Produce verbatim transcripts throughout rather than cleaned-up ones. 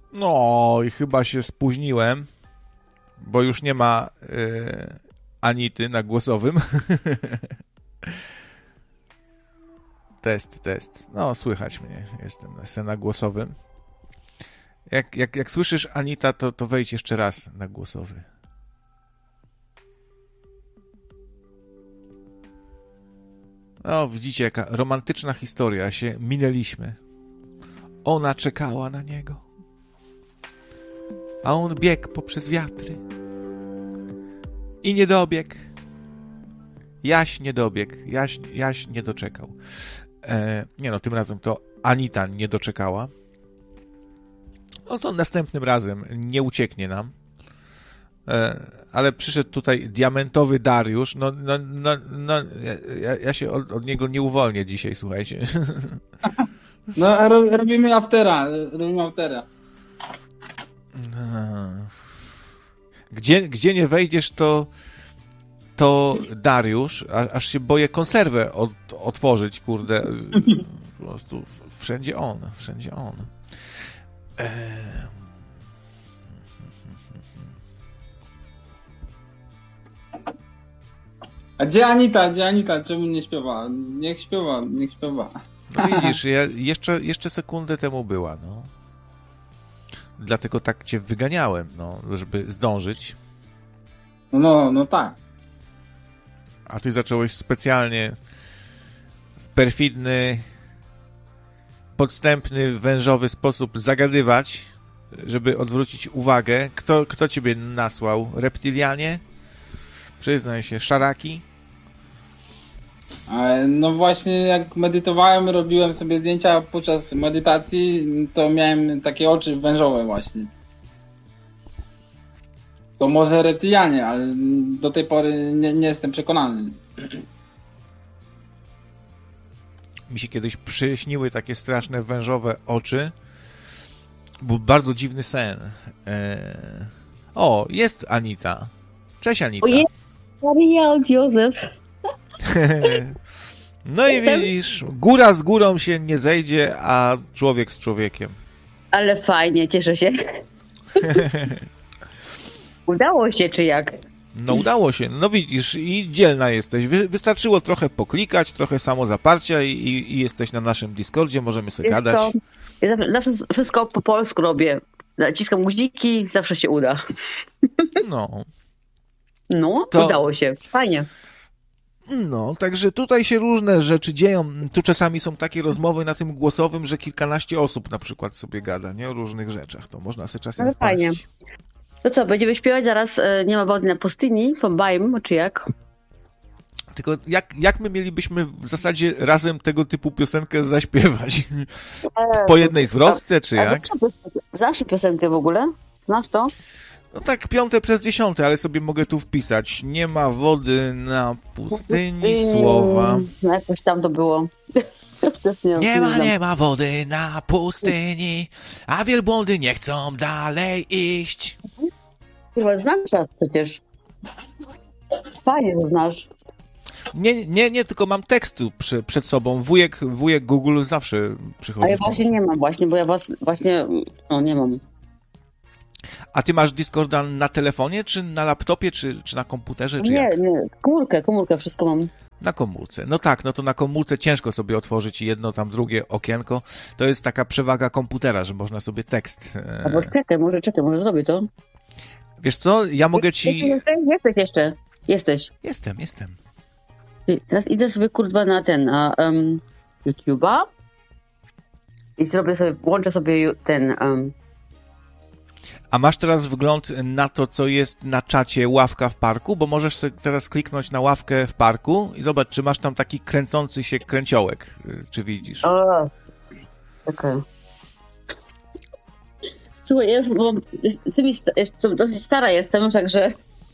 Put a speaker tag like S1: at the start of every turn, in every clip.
S1: No i chyba się spóźniłem, bo już nie ma y, Anity na głosowym. Test, test. No, słychać mnie. Jestem na głosowym. Jak, jak, jak słyszysz Anita, to, to wejdź jeszcze raz na głosowy. No, widzicie, jaka romantyczna historia. Się minęliśmy. Ona czekała na niego. A on biegł poprzez wiatry. I nie dobiegł. Jaś nie dobiegł. Jaś, Jaś nie doczekał. E, nie no, tym razem to Anita nie doczekała. No to następnym razem nie ucieknie nam. E, ale przyszedł tutaj diamentowy Dariusz. No, no, no, no ja, ja się od, od niego nie uwolnię dzisiaj, słuchajcie.
S2: No, ro, robimy aftera. Robimy aftera.
S1: Gdzie, gdzie nie wejdziesz, to to Dariusz, a, aż się boję konserwę od, otworzyć, kurde. Po prostu wszędzie on, wszędzie on. Eee...
S2: A gdzie Anita? Gdzie Anita? Czemu nie śpiewa? Niech śpiewa, niech śpiewa.
S1: No widzisz, ja jeszcze, jeszcze sekundę temu była, no. Dlatego tak cię wyganiałem, no, żeby zdążyć.
S2: No, no tak.
S1: A ty zacząłeś specjalnie w perfidny, podstępny, wężowy sposób zagadywać, żeby odwrócić uwagę. Kto, kto ciebie nasłał? Reptilianie? Przyznaj się, szaraki?
S2: No właśnie, jak medytowałem, robiłem sobie zdjęcia podczas medytacji, to miałem takie oczy wężowe właśnie. To może reptilianie, ale do tej pory nie, nie jestem przekonany.
S1: Mi się kiedyś przyśniły takie straszne wężowe oczy. Był bardzo dziwny sen. Eee... O, jest Anita. Cześć, Anita.
S3: Ojej, Maria od Józef.
S1: No i widzisz, góra z górą się nie zejdzie, a człowiek z człowiekiem.
S3: Ale fajnie, cieszę się. Udało się, czy jak?
S1: No udało się. No widzisz, i dzielna jesteś. Wy, wystarczyło trochę poklikać, trochę samozaparcia i, i, i jesteś na naszym Discordzie, możemy sobie
S3: Wiesz
S1: gadać.
S3: co? Ja zawsze, zawsze wszystko po polsku robię. Naciskam guziki, zawsze się uda.
S1: No.
S3: No,
S1: To...
S3: udało się. Fajnie.
S1: No, także tutaj się różne rzeczy dzieją. Tu czasami są takie rozmowy na tym głosowym, że kilkanaście osób na przykład sobie gada, nie? O różnych rzeczach. To można sobie czasem
S3: No fajnie.
S1: wpaść.
S3: To co, będziemy śpiewać zaraz e, Nie ma wody na pustyni, von Baim, czy jak?
S1: Tylko jak, jak my mielibyśmy w zasadzie razem tego typu piosenkę zaśpiewać? Po jednej zwrotce, czy jak?
S3: Znasz piosenkę w ogóle? Znasz to?
S1: No tak, piąte przez dziesiąte, ale sobie mogę tu wpisać. Nie ma wody na pustyni, pustyni. Słowa.
S3: No jakoś tam to było.
S1: nie, nie ma, nie ma wody na pustyni, a wielbłądy nie chcą dalej iść.
S3: Chyba znasz to przecież. Fajnie to znasz.
S1: Nie, nie, nie, tylko mam tekstu przy, przed sobą. Wujek, wujek Google zawsze przychodzi.
S3: A ja właśnie nie mam, właśnie, bo ja was właśnie, no nie mam.
S1: A ty masz Discorda na telefonie, czy na laptopie, czy, czy na komputerze, czy
S3: nie,
S1: jak?
S3: Nie, komórkę, komórkę, wszystko mam.
S1: Na komórce. No tak, no to na komórce ciężko sobie otworzyć jedno, tam drugie okienko. To jest taka przewaga komputera, że można sobie tekst... E...
S3: Albo czekaj, może czekaj, może zrobię to.
S1: Wiesz co, ja mogę ci...
S3: Jesteś, jesteś jeszcze, jesteś.
S1: Jestem, jestem.
S3: Teraz idę sobie, kurwa, na ten, na um, YouTube'a i zrobię sobie, włączę sobie ten... Um,
S1: A masz teraz wgląd na to, co jest na czacie ławka w parku? Bo możesz sobie teraz kliknąć na ławkę w parku i zobacz, czy masz tam taki kręcący się kręciołek. Czy widzisz?
S3: O, okej. Okay. Słuchaj, ja już bo, jestem, dosyć stara jestem, także...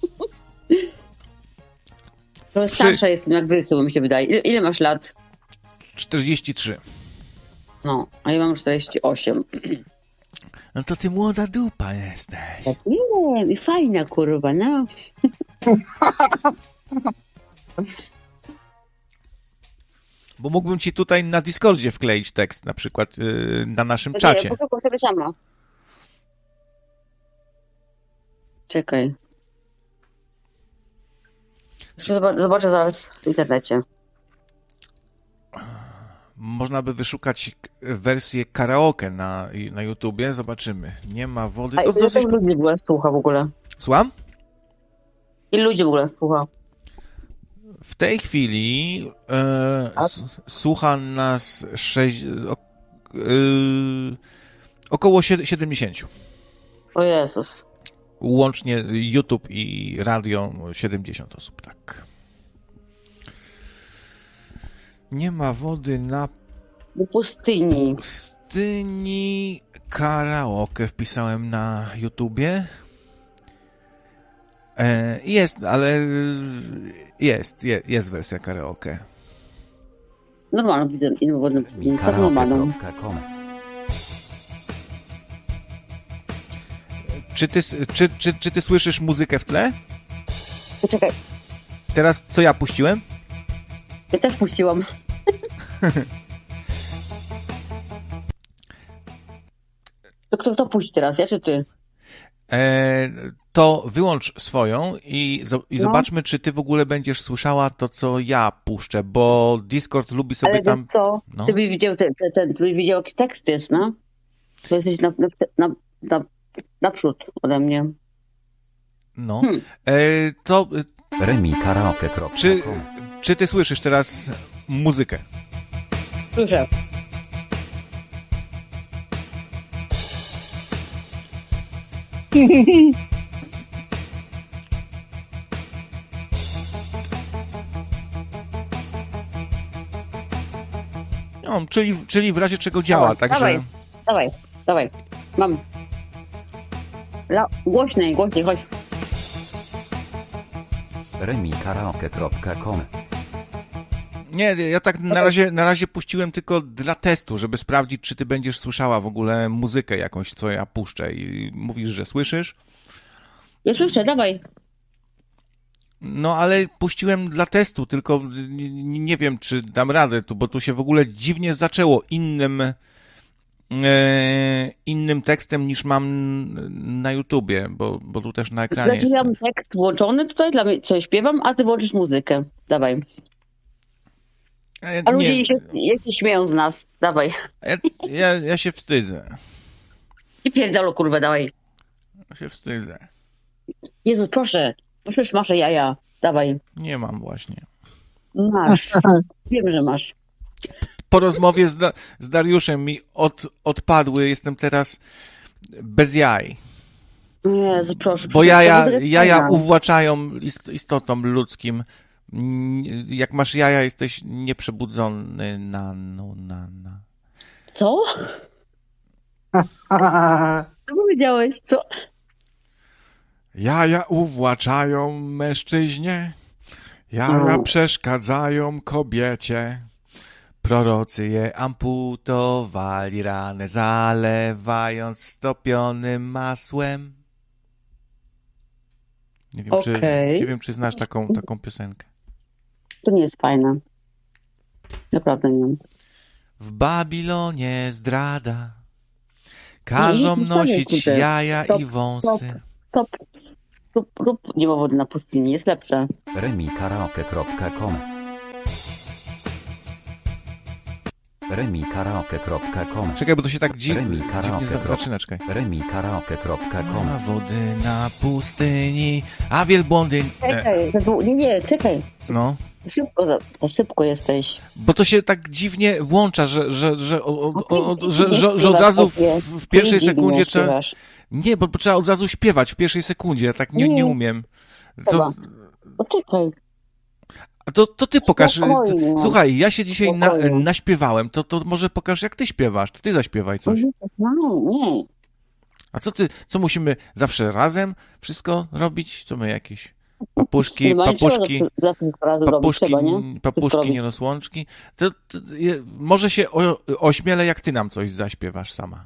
S3: Trochę starsza jestem, jak wy, chyba mi się wydaje. Ile, ile masz lat?
S1: czterdzieści trzy.
S3: No, a ja mam czterdzieści osiem.
S1: No to ty młoda dupa jesteś.
S3: Tak, nie, i fajna kurwa, no.
S1: Bo mógłbym ci tutaj na Discordzie wkleić tekst, na przykład yy, na naszym
S3: nie,
S1: czacie.
S3: Posłucham sobie sama. Czekaj. Zobacz- Zobaczę zaraz w internecie.
S1: Można by wyszukać k- wersję karaoke na, na YouTubie, zobaczymy. Nie ma wody.
S3: A
S1: To
S3: ile
S1: dosyć...
S3: też ludzi w ogóle słucha w ogóle?
S1: Słucham?
S3: Ile ludzi w ogóle słucha?
S1: W tej chwili e, s- słucha nas sześć, o, e, około sied- siedemdziesiąt.
S3: O Jezus.
S1: Łącznie YouTube i radio siedemdziesiąt osób, tak. Nie ma wody na
S3: Do pustyni.
S1: pustyni. Karaoke wpisałem na YouTubie. E, jest, ale jest, jest, jest wersja karaoke.
S3: Normalną widzę, nie ma wody na pustyni. Co normalną?
S4: kropka com.
S1: Czy ty, s- czy, czy, czy ty słyszysz muzykę w tle?
S3: Poczekaj,
S1: Teraz co ja puściłem?
S3: ja też puściłam. To kto, kto puści teraz, ja czy ty?
S1: E, to wyłącz swoją i, zo- i
S3: No.
S1: zobaczmy, czy ty w ogóle będziesz słyszała to, co ja puszczę, bo Discord lubi sobie
S3: Ale
S1: tam...
S3: wiesz co?
S1: no.
S3: Ty byś widział ten, ten, ten, ty byś widział jaki tekst jest, no? To jesteś na, na, na, na, naprzód ode mnie.
S1: No.
S3: Hmm.
S1: E, to e,
S4: remi karaoke kropka com.
S1: czy, czy ty słyszysz teraz muzykę?
S3: Słyszę.
S1: No, czyli, czyli w razie czego działa,
S3: Dawaj,
S1: także...
S3: dawaj. Dawaj, dawaj. Mam. La, głośniej, głośniej, chodź.
S4: remi karaoke kropka com.
S1: Nie, ja tak na razie, na razie puściłem tylko dla testu, żeby sprawdzić, czy ty będziesz słyszała w ogóle muzykę jakąś, co ja puszczę. I mówisz, że słyszysz.
S3: Ja słyszę, dawaj.
S1: No, ale puściłem dla testu, tylko nie, nie wiem, czy dam radę tu, bo tu się w ogóle dziwnie zaczęło innym e, innym tekstem niż mam na YouTubie, bo, bo tu też na ekranie
S3: Dla
S1: jest.
S3: ciebie mam tekst włączony tutaj, dla mnie coś śpiewam, a ty włączysz muzykę. Dawaj.
S1: E,
S3: A ludzie
S1: nie,
S3: się, jak się śmieją z nas. Dawaj.
S1: ja, ja, ja się wstydzę.
S3: I pierdolo, kurwa, dawaj.
S1: Ja się wstydzę.
S3: Jezu, proszę. Proszę, masz jaja. Dawaj.
S1: Nie mam właśnie.
S3: Masz. Wiem, że masz.
S1: Po rozmowie z, Da- z Dariuszem mi od, odpadły, jestem teraz bez jaj.
S3: Jezu, proszę.
S1: Bo
S3: proszę,
S1: jaja,
S3: to jest
S1: jaja
S3: fajna.
S1: uwłaczają ist, istotom ludzkim. Mm, Jak masz jaja, jesteś nieprzebudzony na, no, na, na.
S3: Co? Co powiedziałeś? Co?
S1: Jaja uwłaczają mężczyźnie, jaja
S3: No.
S1: przeszkadzają kobiecie. Prorocy je amputowali ranę, zalewając stopionym masłem. Nie wiem, czy,
S3: Okej.
S1: nie wiem, czy znasz taką, taką piosenkę.
S3: To nie jest fajne. Naprawdę nie.
S1: W Babilonie zdrada. Każą
S3: Nie, nie, nie,
S1: nosić
S3: kurde.
S1: jaja
S3: Stop,
S1: i wąsy.
S3: Stop. Rób, rób nie ma wody na pustyni, jest lepsze.
S4: remi karaoke kropka com. remi karaoke kropka com.
S1: Czekaj, bo to się tak dzi-
S4: Remi
S1: dziwnie
S4: karaoke
S1: za-
S4: krop.
S1: zaczyna, czekaj.
S4: remi karaoke kropka
S1: Nie
S4: com.
S1: ma wody na pustyni, a wielbłądy... E,
S3: Czekaj, to było- nie, nie, czekaj.
S1: no.
S3: Szybko, za- to szybko jesteś.
S1: Bo to się tak dziwnie włącza, że, że, że, o, o,
S3: ty-
S1: o,
S3: ty
S1: że,
S3: nie
S1: że, że od
S3: śpiewasz
S1: razu w,
S3: sobie.
S1: w
S3: Ty
S1: pierwszej
S3: dziwnie
S1: sekundzie trzeba...
S3: śpiewasz.
S1: Nie, bo trzeba od razu śpiewać w pierwszej sekundzie, ja tak nie, nie
S3: Nie.
S1: umiem.
S3: Trzeba.
S1: To,
S3: Poczekaj.
S1: a to, to ty pokaż.
S3: Spokojnie.
S1: Słuchaj, ja się dzisiaj na,
S3: Spokojnie.
S1: naśpiewałem, to, to może pokaż, jak ty śpiewasz. To ty zaśpiewaj coś.
S3: No, nie.
S1: A co ty, co musimy zawsze razem wszystko robić? Co my jakieś papuszki,
S3: Chyba nie trzeba
S1: papuszki,
S3: za- za kilka razy robić,
S1: papuszki,
S3: trzeba, nie? Wszystko
S1: papuszki,
S3: robić.
S1: nierozłączki? To, to, je, może się o, ośmielę, jak ty nam coś zaśpiewasz sama.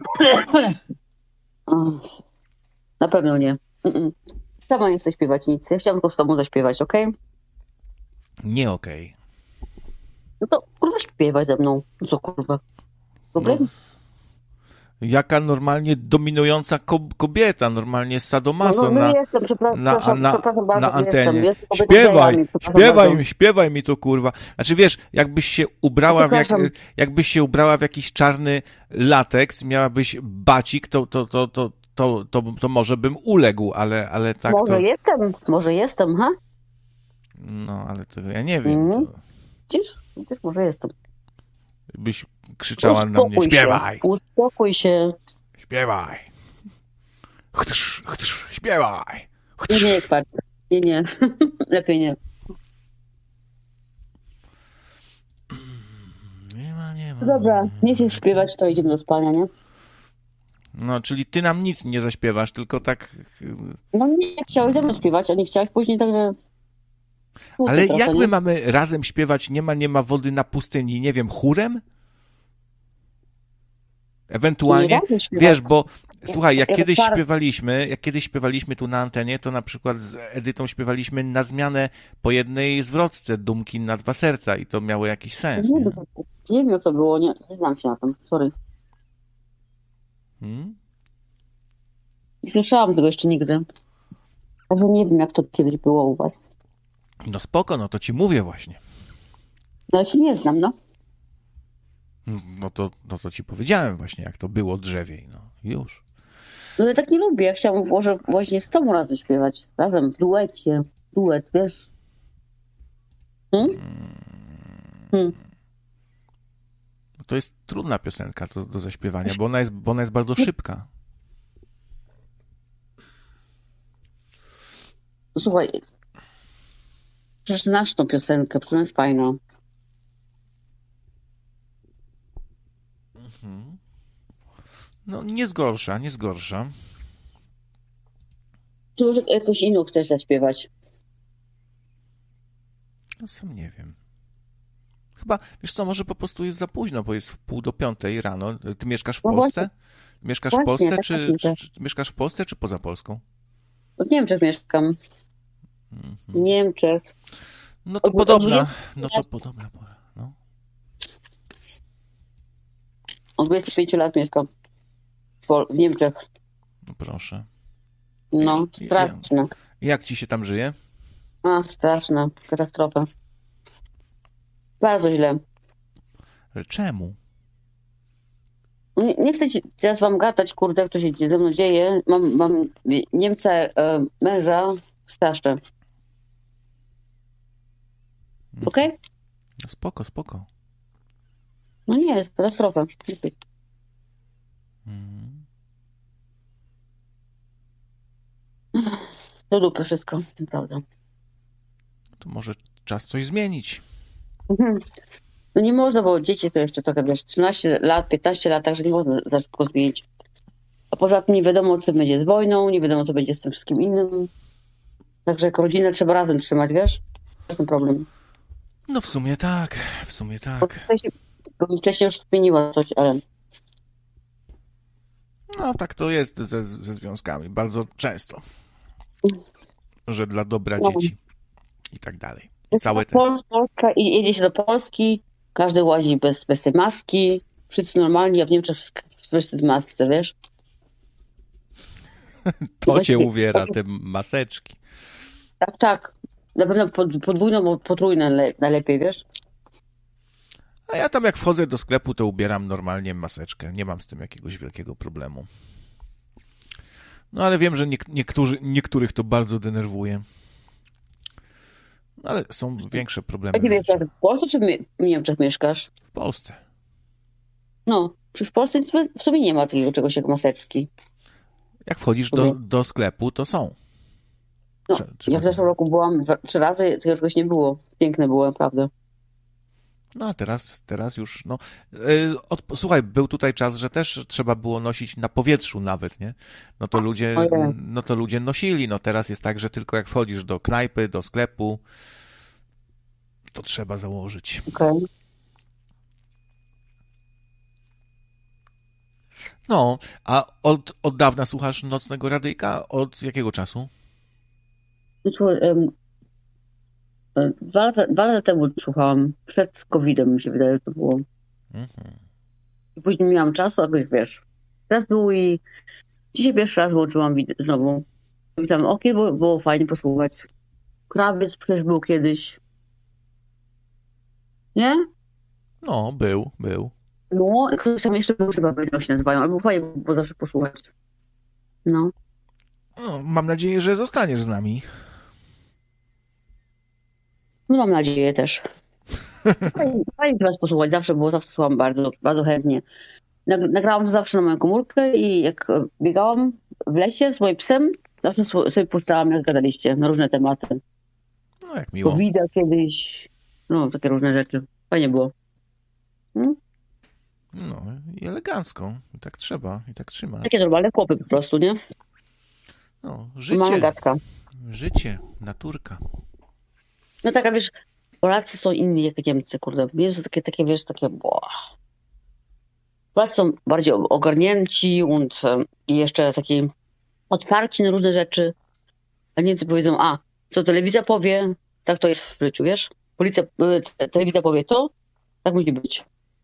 S3: Ach, Na pewno nie. Mm-mm. Sama nie chcę śpiewać nic. Ja chciałam tylko z tobą zaśpiewać, okej?
S1: Nie okej.
S3: No to kurwa śpiewaj ze mną. No co kurwa? Problem?
S1: Jaka normalnie dominująca ko- kobieta, normalnie sadomaso
S3: No, no,
S1: na,
S3: jestem, przepraszam,
S1: na,
S3: przepraszam,
S1: na,
S3: przepraszam bardzo,
S1: na antenie.
S3: Jestem, jestem kobietą
S1: Śpiewaj,
S3: gejami, przepraszam
S1: śpiewaj
S3: bardzo.
S1: mi, śpiewaj mi tu, kurwa. Znaczy wiesz, jakbyś się ubrała w, jak,
S3: Przepraszam.
S1: jakbyś się ubrała w jakiś czarny lateks, miałabyś bacik, to, to, to, to, to, to, to może bym uległ, ale, ale tak
S3: Może
S1: to...
S3: jestem, może jestem, ha?
S1: No, ale to ja nie wiem.
S3: Mhm.
S1: To
S3: Widzisz? Widzisz, może jestem.
S1: byś krzyczała na mnie,
S3: Uspokój
S1: śpiewaj,
S3: się, uspokój się.
S1: śpiewaj. Chtsz, chtsz, śpiewaj.
S3: Nie,
S1: Chtsz.
S3: nie, kwarc. Nie, nie. Lepiej nie.
S1: Nie ma, nie ma.
S3: Dobra, nie chcesz śpiewać, to idziemy do spania, nie?
S1: No, czyli ty nam nic nie zaśpiewasz, tylko tak...
S3: No nie, chciałeś ze mną śpiewać, a nie chciałeś później, także... Kłótnie
S1: Ale
S3: trochę,
S1: jak my
S3: nie?
S1: mamy razem śpiewać Nie ma, nie ma wody na pustyni, nie wiem, chórem? Ewentualnie,
S3: Nie razem śpiewać.
S1: wiesz, bo słuchaj, jak
S3: ja
S1: kiedyś
S3: par-
S1: śpiewaliśmy, jak kiedyś śpiewaliśmy tu na antenie, to na przykład z Edytą śpiewaliśmy na zmianę po jednej zwrotce Dumki na dwa serca i to miało jakiś sens,
S3: Nie,
S1: nie?
S3: wiem, nie wiem, jak to było, nie, nie znam się na tym, sorry.
S1: Hmm?
S3: Nie słyszałam tego jeszcze nigdy. Także nie wiem, jak to kiedyś było u was.
S1: No spoko, no to ci mówię właśnie.
S3: No ja się nie znam, no.
S1: No to, no to ci powiedziałem właśnie, jak to było drzewiej, no już.
S3: No ja tak nie lubię, ja chciałam może właśnie z tobą razem śpiewać. Razem, w duecie, duet, wiesz. Hmm? Hmm.
S1: To jest trudna piosenka do, do zaśpiewania, bo ona jest, bo ona jest bardzo szybka.
S3: Słuchaj, przecież znasz tą piosenkę, która jest fajna.
S1: No nie zgorsza, nie zgorsza.
S3: Czy może jakąś inną chcesz zaśpiewać?
S1: No sam nie wiem. Chyba, wiesz co, może po prostu jest za późno, bo jest w pół do piątej rano. Ty mieszkasz w
S3: No
S1: Polsce? Mieszkasz w
S3: Właśnie,
S1: Polsce,
S3: tak
S1: czy,
S3: myślę.
S1: czy, czy mieszkasz w Polsce, czy poza Polską?
S3: W Niemczech mieszkam. W Niemczech.
S1: No to
S3: Od- od
S1: podobna,
S3: dwudziestu
S1: no to podobna pora, no.
S3: Od dwudziestu pięciu lat mieszkam w, Pol- w Niemczech.
S1: No proszę.
S3: No,
S1: Ja-
S3: straszne.
S1: Jak ci się tam żyje?
S3: A, straszne. Katastrofa. Bardzo źle.
S1: Ale czemu?
S3: Nie, nie chcę ci teraz wam gadać, kurde, jak to się ze mną dzieje. Mam, mam Niemca e, męża, straszne. Okej?
S1: No spoko, spoko.
S3: No nie, jest katastrofa.
S1: Mhm.
S3: Do dupy wszystko, naprawdę.
S1: To może czas coś zmienić.
S3: Mhm. No nie można, bo dzieci to jeszcze trochę, wiesz, trzynaście lat, piętnaście lat, także nie można za szybko zmienić. A poza tym nie wiadomo, co będzie z wojną, nie wiadomo, co będzie z tym wszystkim innym. Także jak rodzinę trzeba razem trzymać, wiesz? To jest ten problem.
S1: No w sumie tak, w sumie
S3: Bo
S1: tak.
S3: wcześniej, bo wcześniej już zmieniła coś, ale...
S1: No tak to jest ze, ze związkami, bardzo często. Że dla dobra
S3: No.
S1: dzieci i tak dalej. I całe te...
S3: Pols, Polska i jedzie się do Polski, każdy łazi bez, bez tej maski, wszyscy normalni, a w Niemczech wszyscy w masce, wiesz?
S1: To cię
S3: Właśnie-
S1: uwiera, te maseczki.
S3: Tak, tak. Na pewno pod- podwójną, bo potrójne le- najlepiej, wiesz?
S1: A ja tam jak wchodzę do sklepu, to ubieram normalnie maseczkę. Nie mam z tym jakiegoś wielkiego problemu. No ale wiem, że niek- niektórzy, niektórych to bardzo denerwuje. No ale są większe problemy.
S3: A nie
S1: w
S3: wiesz,
S1: życiu.
S3: w Polsce czy w Niemczech mieszkasz?
S1: W Polsce.
S3: No, przecież w Polsce w sumie nie ma takiego czegoś jak maseczki.
S1: Jak wchodzisz do, do sklepu, to są.
S3: No,
S1: Trze- trzeba
S3: ja w zeszłym roku byłam dwa, trzy razy, to czegoś nie było. Piękne było, naprawdę.
S1: No a teraz, teraz już, no. Yy, od, słuchaj, był tutaj czas, że też trzeba było nosić na powietrzu nawet, nie? No to ludzie,
S3: Ojej.
S1: no to ludzie nosili. No teraz jest tak, że tylko jak wchodzisz do knajpy, do sklepu, to trzeba założyć.
S3: Okej.
S1: No, a od, od dawna słuchasz Nocnego Radyjka? Od jakiego czasu?
S3: No, słuchaj, em, e, dwa, lata, dwa lata temu słuchałam, przed kowidem mi się wydaje, że to było.
S1: Mhm.
S3: I później miałam czasu, a jakoś wiesz, Raz był i dzisiaj pierwszy raz włączyłam wid- znowu. Myślałam, okej, było, było fajnie posłuchać. Krawiec przecież był kiedyś. Nie?
S1: No, był, był.
S3: No, ktoś tam jeszcze był, chyba jak się nazywają, albo fajnie było zawsze posłuchać. No.
S1: No, mam nadzieję, że zostaniesz z nami.
S3: No mam nadzieję też. Fajnie, fajnie was posłuchać, zawsze było, zawsze słucham bardzo, bardzo chętnie. Nag- Nagrałam to zawsze na moją komórkę i jak e, biegałam w lesie z moim psem, zawsze sło- sobie puszczałam, jak gadaliście na różne tematy.
S1: No, jak miło.
S3: Kowida kiedyś, no takie różne rzeczy. Fajnie było. Hmm?
S1: No, i elegancko. I tak trzeba, i tak trzymać.
S3: Takie normalne chłopy po prostu, nie?
S1: No,
S3: Mama
S1: życie,
S3: gadka.
S1: życie, naturka.
S3: No taka, wiesz, Polacy są inni jak Niemcy, kurde. Wiesz, takie, takie, wiesz, takie, bo. Polacy są bardziej ogarnięci und, em, i jeszcze taki otwarci na różne rzeczy. A Niemcy powiedzą, a, co telewizja powie, tak to jest w życiu, wiesz? Policja, y, te- telewizja powie to, tak musi być.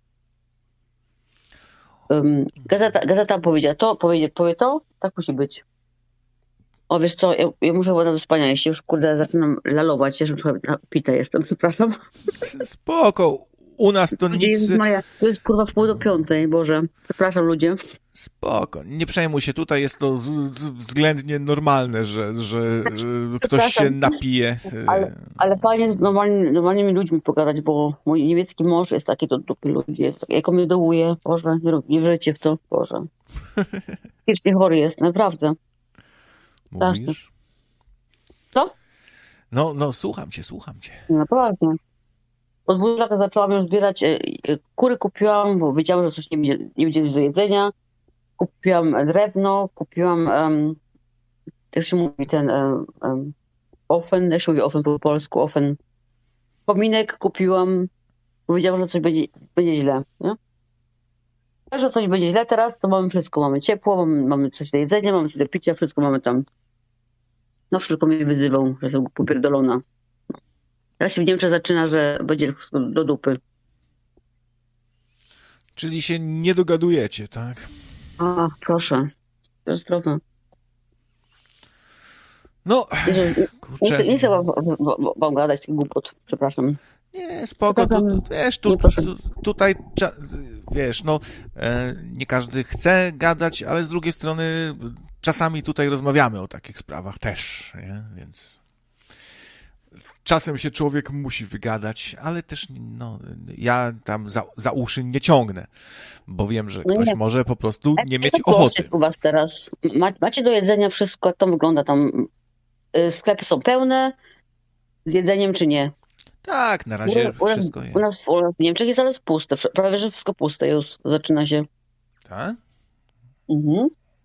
S3: Um, gazeta, gazeta powiedziała to, powie, powie to, tak musi być. O, wiesz co, ja, ja muszę wodę do spania jeść, już kurde zaczynam lalować, ja już trochę napita jestem, przepraszam.
S1: Spoko. U nas to
S3: Ludzie,
S1: nic...
S3: Jezus Maria, to jest kurwa w pół do piątej, Boże. Przepraszam ludzie.
S1: Spoko. Nie przejmuj się. Tutaj jest to z, z, względnie normalne, że, że e, ktoś się
S3: Przepraszam.
S1: napije. e,
S3: Ale, ale fajnie jest z normalnymi, normalnymi ludźmi pogadać, bo mój niemiecki mąż jest taki do dupy ludzi, jest, jak on mnie dołuje, Boże, nie, rób- nie wlecie w to, Boże. Psychicznie chory jest, naprawdę.
S1: Mówisz?
S3: Co?
S1: No, no, słucham cię, słucham cię.
S3: Naprawdę. Od dwóch lat zaczęłam już zbierać, e, e, kury kupiłam, bo wiedziałam, że coś nie będzie, nie będzie do jedzenia. Kupiłam drewno, kupiłam, um, jak się mówi ten um, um, ofen, jak się mówi ofen po polsku, ofen. Kominek kupiłam, bo wiedziałam, że coś będzie, będzie źle, nie? Jak, że coś będzie źle teraz, to mamy wszystko. Mamy ciepło, mamy, mamy coś do jedzenia, mamy coś do picia, wszystko mamy tam. No, wszystko mnie wyzywał, że jestem popierdolona. Teraz się w Niemczech zaczyna, że będzie do dupy.
S1: Czyli się nie dogadujecie, tak?
S3: A, proszę. To jest zdrowe.
S1: No,
S3: Jezu, nie
S1: kurczę.
S3: chcę, nie chcę wam, wam, wam gadać tych głupot, przepraszam.
S1: Nie, spoko, tu, tu, wiesz, tu,
S3: Nie, proszę.
S1: tu, tutaj, cza- wiesz, no, e, nie każdy chce gadać, ale z drugiej strony czasami tutaj rozmawiamy o takich sprawach też, nie? Więc czasem się człowiek musi wygadać, ale też, no, ja tam za, za uszy nie ciągnę, bo wiem, że
S3: No
S1: ktoś
S3: nie.
S1: może po prostu nie
S3: Jak
S1: mieć
S3: to
S1: ochoty.
S3: u was teraz? Ma, macie do jedzenia wszystko, jak to wygląda tam? Y, Sklepy są pełne z jedzeniem, czy nie?
S1: Tak, na
S3: U,
S1: razie
S3: u, nas,
S1: wszystko jest.
S3: u, nas, u nas w Niemczech jest ale puste, wsz- prawie że wszystko puste już zaczyna się.
S1: Tak?
S3: Mhm.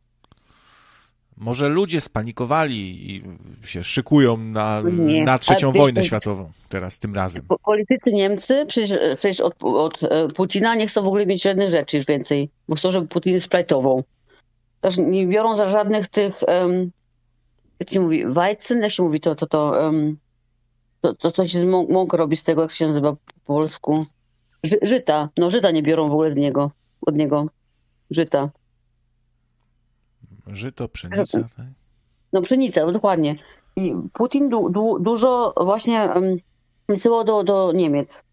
S1: Może ludzie spanikowali i się szykują na,
S3: Nie,
S1: na trzecią
S3: ale
S1: wojnę
S3: wiesz-
S1: światową teraz, tym razem.
S3: Po- Politycy Niemcy przecież, przecież od, od e, Putina nie chcą w ogóle mieć żadnych rzeczy już więcej, bo chcą, żeby Putin splajtował. Też nie biorą za żadnych tych, um, jak się mówi, Weizen, jak się mówi to, to, to, um, to, to coś z mą- mąk robi z tego, jak się nazywa po polsku. Ży, żyta, no żyta nie biorą w ogóle z niego, od niego, żyta.
S1: Żyto, pszenica, tak?
S3: No pszenica, dokładnie. I Putin du, du, dużo właśnie um, wysyłał do, do Niemiec.